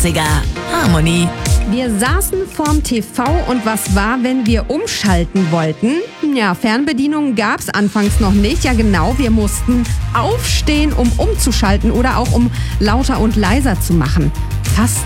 90er. Harmony. Wir saßen vorm TV und was war, wenn wir umschalten wollten? Ja, Fernbedienungen gab's anfangs noch nicht. Ja genau, wir mussten aufstehen, um umzuschalten oder auch um lauter und leiser zu machen. Fast